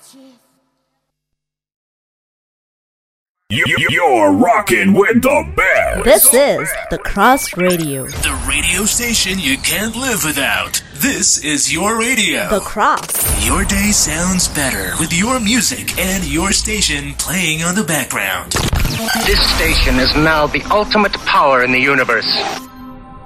You're rocking with the best. This is the Cross Radio. The radio station you can't live without. This is your radio. The Cross. Your day sounds better with your music and your station playing on the background. This station is now the ultimate power in the universe.